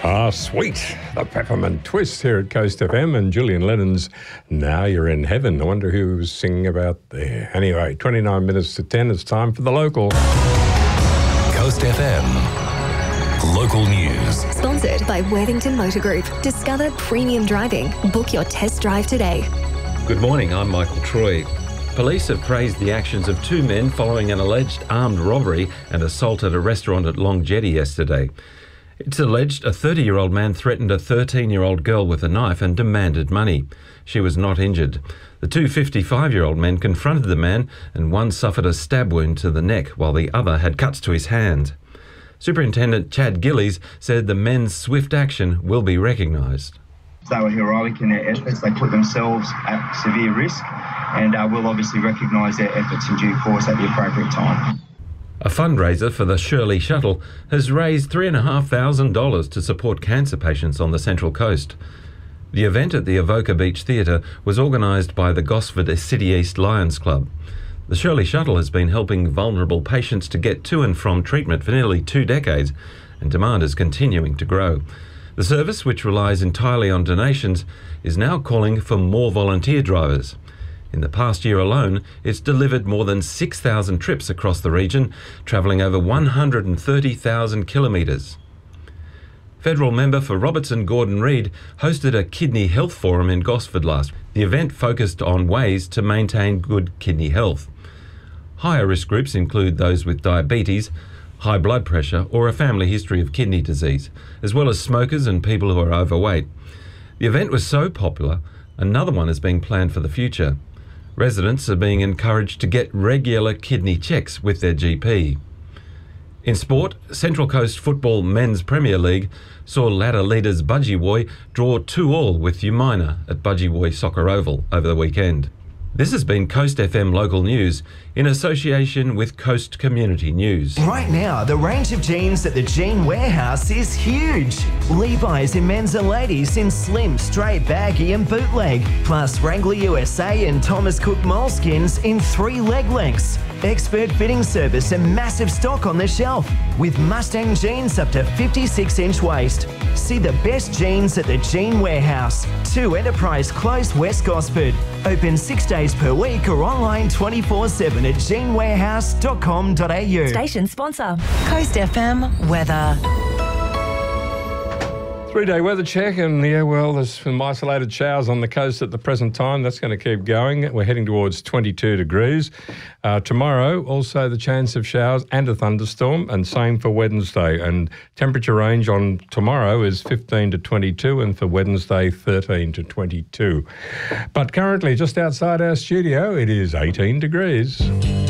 Ah, sweet. The Peppermint Twist here at Coast FM and Julian Lennon's Now You're in Heaven. I wonder who was singing about there. Anyway, 29 minutes to 10. It's time for the local. Coast FM. Local news. Sponsored by Worthington Motor Group. Discover premium driving. Book your test drive today. Good morning, I'm Michael Troy. Police have praised the actions of two men following an alleged armed robbery and assault at a restaurant at Long Jetty yesterday. It's alleged a 30-year-old man threatened a 13-year-old girl with a knife and demanded money. She was not injured. The two 55-year-old men confronted the man and one suffered a stab wound to the neck while the other had cuts to his hand. Superintendent Chad Gillies said the men's swift action will be recognised. They were heroic in their efforts. They put themselves at severe risk and we'll obviously recognise their efforts in due course at the appropriate time. A fundraiser for the Shirley Shuttle has raised $3,500 to support cancer patients on the Central Coast. The event at the Avoca Beach Theatre was organised by the Gosford City East Lions Club. The Shirley Shuttle has been helping vulnerable patients to get to and from treatment for nearly 2 decades, and demand is continuing to grow. The service, which relies entirely on donations, is now calling for more volunteer drivers. In the past year alone, it's delivered more than 6,000 trips across the region, travelling over 130,000 kilometres. Federal member for Robertson Gordon Reid hosted a kidney health forum in Gosford last. The event focused on ways to maintain good kidney health. Higher risk groups include those with diabetes, high blood pressure or a family history of kidney disease, as well as smokers and people who are overweight. The event was so popular, another one is being planned for the future. Residents are being encouraged to get regular kidney checks with their GP. In sport, Central Coast Football Men's Premier League saw ladder leaders Budgewoi draw 2-2 with Umina at Budgewoi Soccer Oval over the weekend. This has been Coast FM Local News in association with Coast Community News. Right now, the range of jeans at the Jean Warehouse is huge. Levi's in men's and ladies in slim, straight, baggy and bootleg. Plus Wrangler USA and Thomas Cook moleskins in 3 leg lengths. Expert fitting service and massive stock on the shelf. With Mustang jeans up to 56-inch waist. See the best jeans at the Jean Warehouse. 2 Enterprise Close, West Gosford. Open 6 days per week or online 24/7 at jeanwarehouse.com.au. Station sponsor. Coast FM weather. 3-day weather check, and yeah, well, there's some isolated showers on the coast at the present time. That's going to keep going. We're heading towards 22 degrees. Tomorrow, also the chance of showers and a thunderstorm, and same for Wednesday. And temperature range on tomorrow is 15 to 22, and for Wednesday, 13 to 22. But currently, just outside our studio, it is 18 degrees.